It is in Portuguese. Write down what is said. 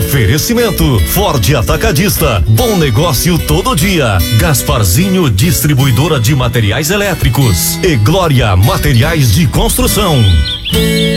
Oferecimento Ford Atacadista, bom negócio todo dia. Gasparzinho Distribuidora de Materiais Elétricos e Glória Materiais de Construção.